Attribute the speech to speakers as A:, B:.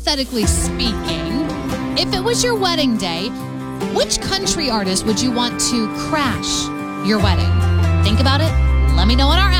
A: hypothetically speaking, if it was your wedding day, which country artist would you want to crash your wedding? Think about it. Let me know on our